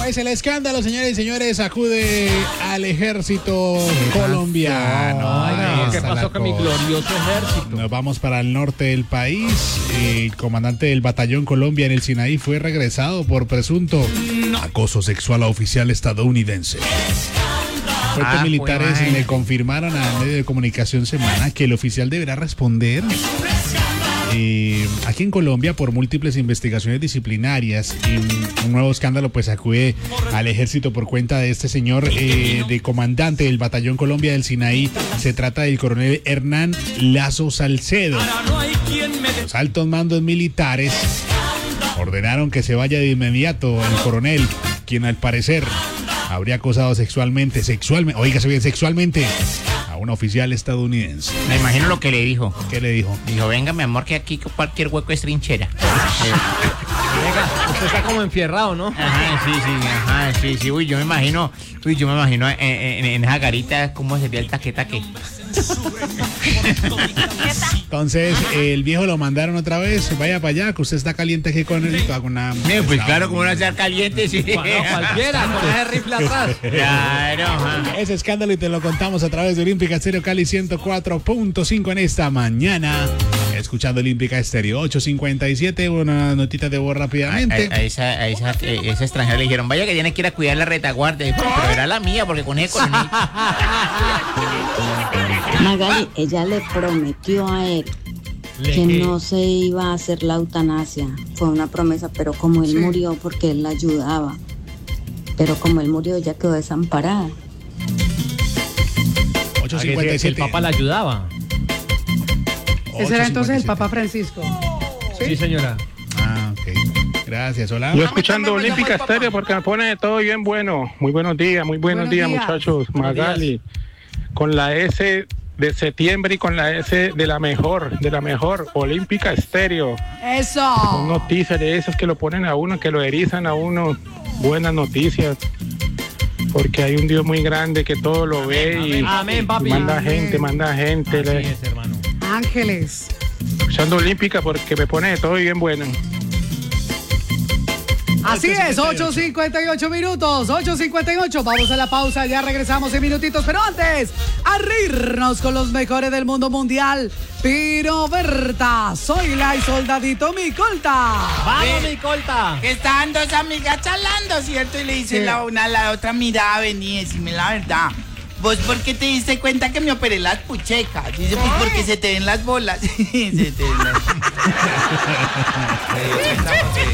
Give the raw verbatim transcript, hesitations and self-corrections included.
Pues el escándalo, señores y señores, sacude al ejército colombiano. Ay, ¿qué pasó con mi glorioso ejército? Nos vamos para el norte del país. El comandante del batallón Colombia en el Sinaí fue regresado por presunto acoso sexual a oficial estadounidense. Fuentes Ah, militares pues, le confirmaron al medio de comunicación Semana que el oficial deberá responder eh, aquí en Colombia por múltiples investigaciones disciplinarias. Y un, un nuevo escándalo pues acude al ejército por cuenta de este señor eh, de comandante del batallón Colombia del Sinaí. Se trata del coronel Hernán Lazo Salcedo. Los altos mandos militares ordenaron que se vaya de inmediato el coronel, quien al parecer habría acosado sexualmente, sexualmente, oígase bien, sexualmente a un oficial estadounidense. Me imagino lo que le dijo. ¿Qué le dijo? Dijo, venga, mi amor, que aquí cualquier hueco es trinchera. Venga, usted está como enfierrado, ¿no? Ajá, sí, sí, ajá, sí, sí. Uy, yo me imagino, uy, yo me imagino en, en, en esa garita cómo sería el taque-taque. Entonces, el viejo lo mandaron otra vez, vaya para allá, que usted está caliente aquí con él. Con una, Eh, pues claro, como no estar caliente, sí. No, cualquiera, con ese rifle atrás. Claro, ajá. Ese escándalo y te lo contamos a través de Olímpica Estéreo Cali ciento cuatro punto cinco en esta mañana. Escuchando Olímpica Estéreo ocho cincuenta y siete, una notita de voz rápidamente. A, a, a esa, a esa, eh, esa extranjera le dijeron, vaya que tiene que ir a cuidar la retaguardia. Pero era la mía, porque con ese coronel. Magali, ella le prometió a él que no se iba a hacer la eutanasia. Fue una promesa, pero como él Sí. murió porque él la ayudaba. Pero como él murió, ella quedó desamparada. ocho Ah, que cincuenta y El siete. Papa la ayudaba. Ese era entonces el ocho cincuenta y siete. Papa Francisco. Sí, señora. Ah, ok. Gracias, hola. Yo escuchando Olímpica Estéreo porque me pone de todo bien bueno. Muy buenos días, muy buenos, Buenos días, días. muchachos. Magali, con la S de septiembre y con la S de la mejor, de la mejor, Olímpica Estéreo. Son Eso. noticias de esas que lo ponen a uno, que lo erizan a uno. Buenas noticias. Porque hay un Dios muy grande que todo lo ve y, Amén, papi. y manda Amén. gente, manda gente. Así Le- es, hermano. Ángeles. Escuchando Olímpica porque me pone de todo bien bueno. Así es, ocho cincuenta y ocho minutos, ocho cincuenta y ocho. Vamos a la pausa, ya regresamos en minutitos. Pero antes, a reírnos con los mejores del mundo mundial. Piro Berta, soy la y soldadito mi colta. ¡Vamos, mi colta! Que estaban dos amigas charlando, ¿cierto? Y le dice Sí. la una a la otra, mira, vení, decime la verdad. ¿Vos por qué te diste cuenta que me operé las puchecas? Dice, pues porque se te ven las bolas. Se te ven las... Sí, estamos, sí.